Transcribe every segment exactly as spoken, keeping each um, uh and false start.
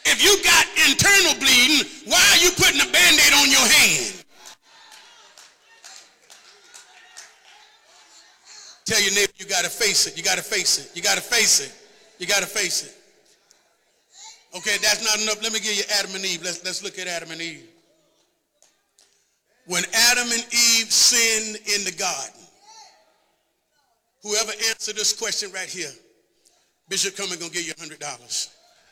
If you got internal bleeding, why are you putting a Band-Aid on your hand? Tell your neighbor, you got to face it. You got to face it. You got to face it. You got to face it. Okay, that's not enough. Let me give you Adam and Eve. Let's, let's look at Adam and Eve. When Adam and Eve sinned in the garden, whoever answered this question right here, Bishop Cummings gonna give you one hundred dollars.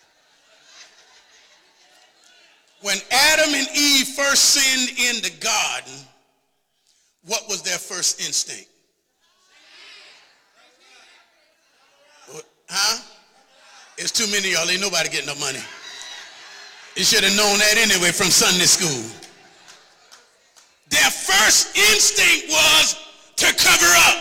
When Adam and Eve first sinned in the garden, what was their first instinct? Huh? It's too many of y'all. Ain't nobody getting no money. You should have known that anyway from Sunday school. Their first instinct was to cover up.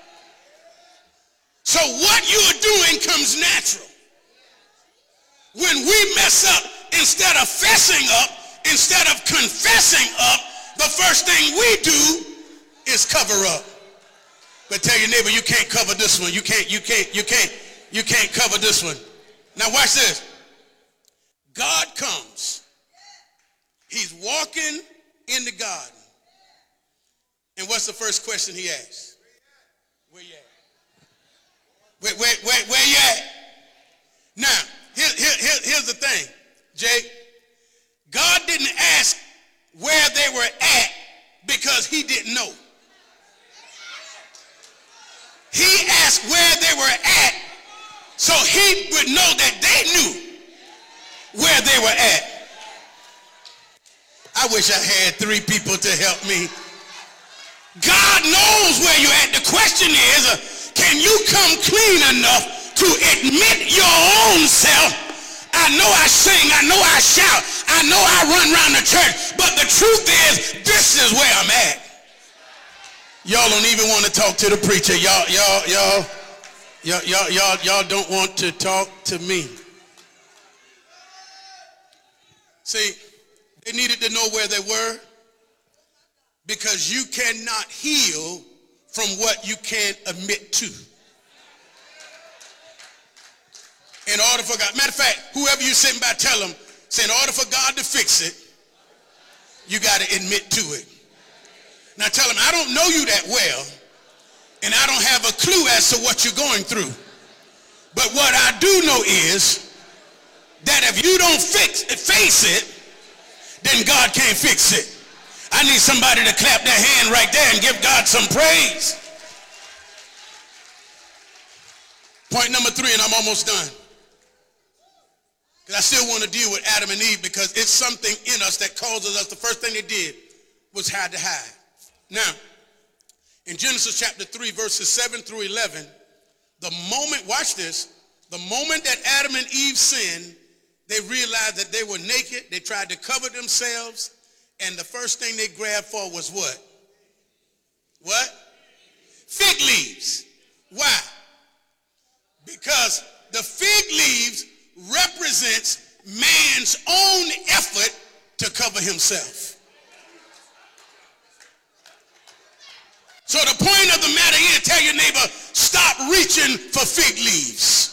So what you are doing comes natural. When we mess up, instead of fessing up, instead of confessing up, the first thing we do is cover up. But tell your neighbor, you can't cover this one. You can't, you can't, you can't, you can't cover this one. Now watch this. God comes. He's walking in the garden. And what's the first question he asks? Where you at? Where, where, where, where you at? Now, here, here, here, here's the thing, Jake. God didn't ask where they were at because he didn't know. He asked where they were at so he would know that they knew where they were at. I wish I had three people to help me. God knows where you're at. The question is, uh, can you come clean enough to admit your own self? I know I sing, I know I shout, I know I run around the church, but the truth is, this is where I'm at. Y'all don't even want to talk to the preacher. Y'all, y'all, y'all, y'all, y'all, y'all, y'all don't want to talk to me. See, they needed to know where they were because you cannot heal from what you can't admit to. In order for God, matter of fact, whoever you're sitting by, tell them, say, in order for God to fix it, you got to admit to it. Now tell them, I don't know you that well, and I don't have a clue as to what you're going through. But what I do know is that if you don't fix it, face it, then God can't fix it. I need somebody to clap their hand right there and give God some praise. Point number three, and I'm almost done. Because I still want to deal with Adam and Eve because it's something in us that causes us, the first thing they did was had to hide. Now, in Genesis chapter three, verses seven through eleven, the moment, watch this, the moment that Adam and Eve sinned, they realized that they were naked. They tried to cover themselves. And the first thing they grabbed for was what? What? Fig leaves. Why? Because the fig leaves represents man's own effort to cover himself. So the point of the matter is, tell your neighbor, stop reaching for fig leaves.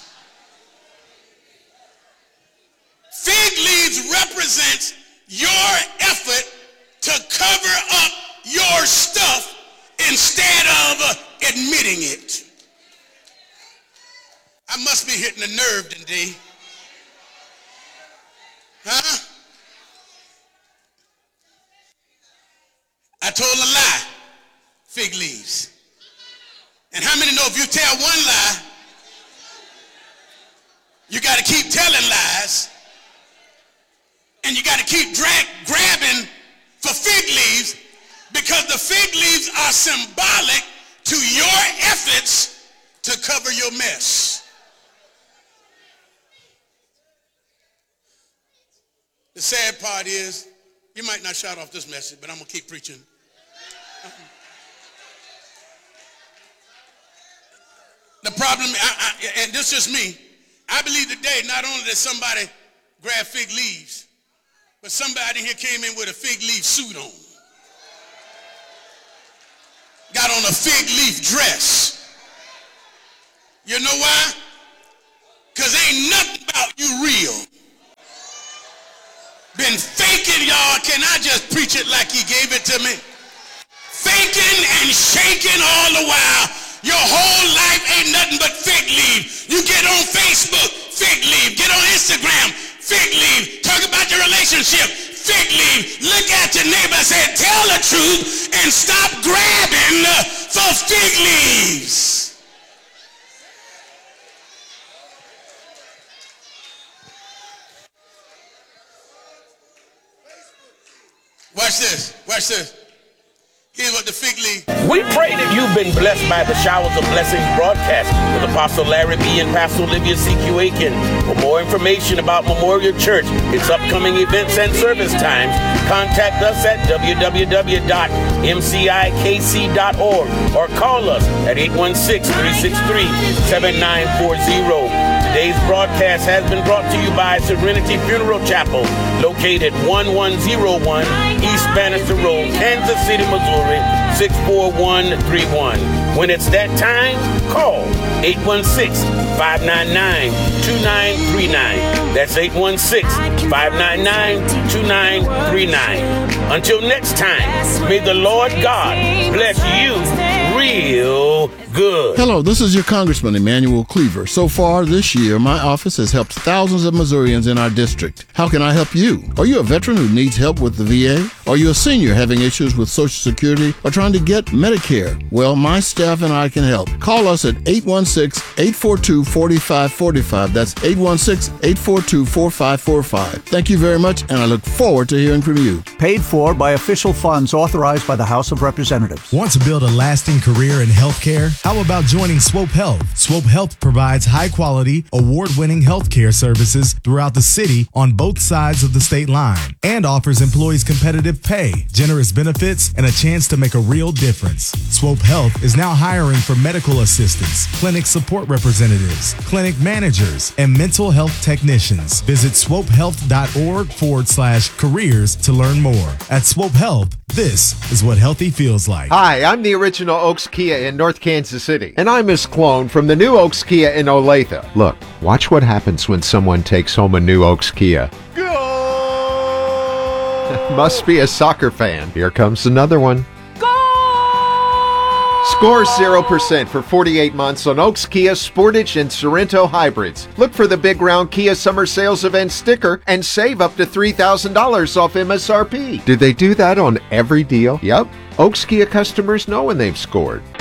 Fig leaves represents your effort to cover up your stuff instead of uh, admitting it. I must be hitting a nerve today. Huh? I told a lie. Fig leaves. And how many know if you tell one lie, you got to keep telling lies, and you got to keep drag, grabbing for fig leaves, because the fig leaves are symbolic to your efforts to cover your mess. The sad part is, you might not shout off this message, but I'm going to keep preaching. The problem, I, I, and this is me, I believe today not only did somebody grab fig leaves, but somebody here came in with a fig leaf suit on. Got on a fig leaf dress. You know why? Because ain't nothing about you real and faking, y'all. Can I just preach it like he gave it to me? Faking and shaking all the while. Your whole life ain't nothing but fig leaf. You get on Facebook, fig leaf. Get on Instagram, fig leaf. Talk about your relationship, fig leaf. Look at your neighbor and say, tell the truth and stop grabbing for fig leaves. Watch this. Watch this. Here's what the fig leaf. We pray that you've been blessed by the Showers of Blessings broadcast with Apostle Larry B. and Pastor Olivia C Q. Aiken. For more information about Memorial Church, its upcoming events and service times, contact us at w w w dot m c i k c dot org or call us at eight one six, three six three, seven nine four zero. Today's broadcast has been brought to you by Serenity Funeral Chapel, located one one zero one East Bannister Road, Kansas City, Missouri, six four one three one. When it's that time, call eight one six, five nine nine, two nine three nine. That's eight one six, five nine nine, two nine three nine. Until next time, may the Lord God bless you real good. Hello, this is your Congressman Emmanuel Cleaver. So far this year, my office has helped thousands of Missourians in our district. How can I help you? Are you a veteran who needs help with the V A? Are you a senior having issues with Social Security or trying to get Medicare? Well, my staff and I can help. Call us at eight one six, eight four two, four five four five. That's eight one six, eight four two, four five four five. Thank you very much, and I look forward to hearing from you. Paid for by official funds authorized by the House of Representatives. Want to build a lasting career in healthcare? How about joining Swope Health? Swope Health provides high-quality, award-winning healthcare services throughout the city on both sides of the state line and offers employees competitive pay, generous benefits, and a chance to make a real difference. Swope Health is now hiring for medical assistants, clinic support representatives, clinic managers, and mental health technicians. Visit swopehealth.org forward slash careers to learn more. At Swope Health, this is what healthy feels like. Hi, I'm the original Oaks Kia in North Kansas City, and I'm Miss Clone from the new Oaks Kia in Olathe. Look, watch what happens when someone takes home a new Oaks Kia. Go! Must be a soccer fan. Here comes another one. Score zero percent for forty-eight months on Oaks Kia Sportage and Sorento hybrids. Look for the Big Round Kia Summer Sales Event sticker and save up to three thousand dollars off M S R P. Do they do that on every deal? Yep. Oaks Kia customers know when they've scored.